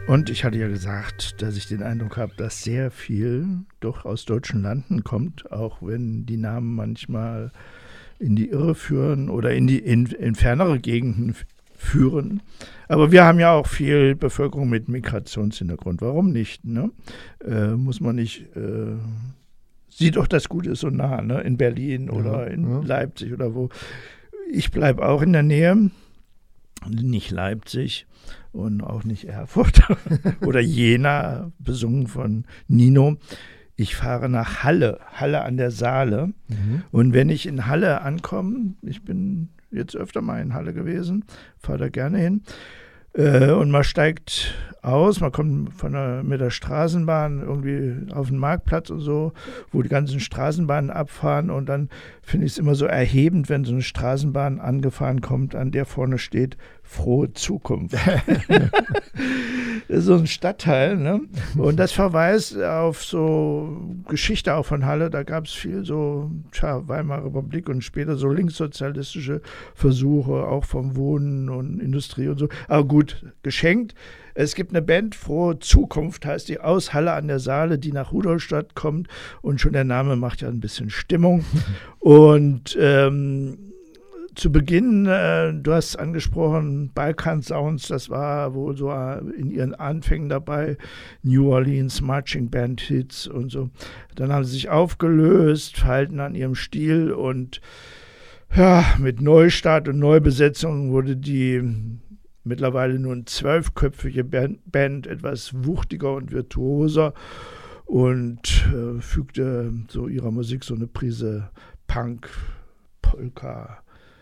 Und ich hatte ja gesagt, dass ich den Eindruck habe, dass sehr viel doch aus deutschen Landen kommt, auch wenn die Namen manchmal in die Irre führen oder in fernere Gegenden führen. Aber wir haben ja auch viel Bevölkerung mit Migrationshintergrund. Warum nicht? Ne? Muss man nicht... Sieht doch, das Gute ist so nah, ne? In Berlin oder in Leipzig oder wo. Ich bleibe auch in der Nähe, nicht Leipzig und auch nicht Erfurt oder Jena, besungen von Nino. Ich fahre nach Halle an der Saale. Und wenn ich in Halle ankomme, ich bin jetzt öfter mal in Halle gewesen, fahre da gerne hin, und man steigt aus, man kommt mit der Straßenbahn irgendwie auf den Marktplatz und so, wo die ganzen Straßenbahnen abfahren, und dann finde ich es immer so erhebend, wenn so eine Straßenbahn angefahren kommt, an der vorne steht Frohe Zukunft. Das ist so ein Stadtteil, ne? Und das verweist auf so Geschichte auch von Halle. Da gab es viel so Weimarer Republik und später so linkssozialistische Versuche, auch vom Wohnen und Industrie und so. Aber gut, geschenkt. Es gibt eine Band, Frohe Zukunft heißt die, aus Halle an der Saale, die nach Rudolstadt kommt. Und schon der Name macht ja ein bisschen Stimmung. Und zu Beginn, du hast angesprochen, Balkan Sounds, das war wohl so in ihren Anfängen dabei, New Orleans Marching Band Hits und so. Dann haben sie sich aufgelöst, verhalten an ihrem Stil, und ja, mit Neustart und Neubesetzung wurde die mittlerweile nur 12-köpfige Band etwas wuchtiger und virtuoser und fügte so ihrer Musik so eine Prise Punk, Polka,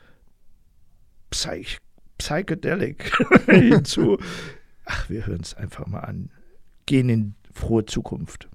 Psychedelic hinzu. Ach, wir hören es einfach mal an. Gehen in frohe Zukunft.